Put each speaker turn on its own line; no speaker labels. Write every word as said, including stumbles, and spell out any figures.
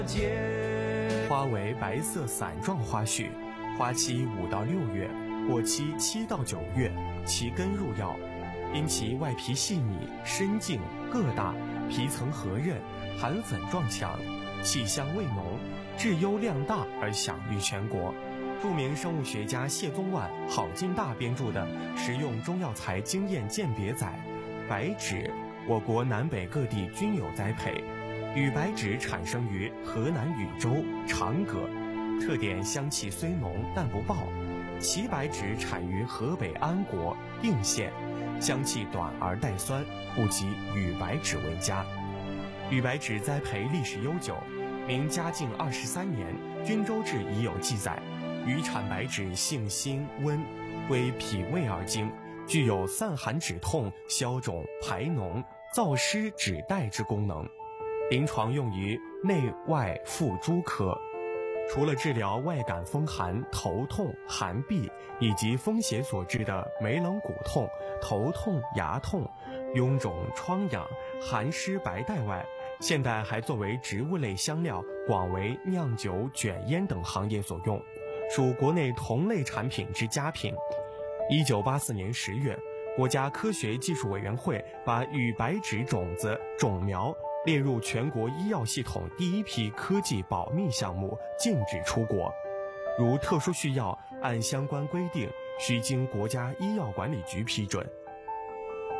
花为白色伞状花序，花期五到六月，果期七到九月，其根入药，因其外皮细腻、深茎、个大，皮层核韧，含粉状强，气香味浓，质优量大而享誉全国。著名生物学家谢宗万、郝进大编著的《食用中药材经验鉴别》载，白芷我国南北各地均有栽培。羽白芷产生于河南禹州、长葛，特点香气虽浓但不爆。齐白芷产于河北安国、定县，香气短而带酸，故及羽白芷为佳。羽白芷栽培历史悠久，明嘉靖二十三年，均州志已有记载。羽产白芷性辛温，归脾胃而经，具有散寒止痛、消肿排脓、燥湿止带之功能。临床用于内外妇诸科，除了治疗外感风寒、头痛、寒痹以及风邪所致的眉棱骨痛、头痛、牙痛、臃肿疮疡、寒湿白带外，现代还作为植物类香料，广为酿酒、卷烟等行业所用，属国内同类产品之佳品。一九八四年十月，国家科学技术委员会把羽白芷种子、种苗列入全国医药系统第一批科技保密项目，禁止出国。如特殊需药，按相关规定，需经国家医药管理局批准。